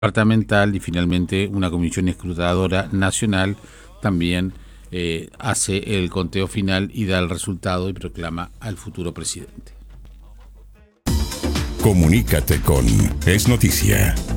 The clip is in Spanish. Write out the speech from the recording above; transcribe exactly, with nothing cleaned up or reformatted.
departamental y finalmente una comisión escrutadora nacional también eh, hace el conteo final y da el resultado y proclama al futuro presidente. Comunícate con Es Noticia.